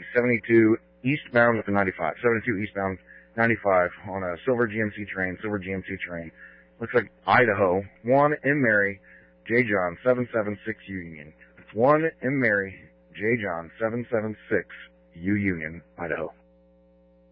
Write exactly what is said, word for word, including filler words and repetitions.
seventy-two eastbound with the ninety-five. seventy-two eastbound ninety-five on a silver G M C train, silver G M C train. Looks like Idaho. one M. Mary, J. John, seven seven six U Union. one M. Mary, J. John, seven seven six U Union, Idaho.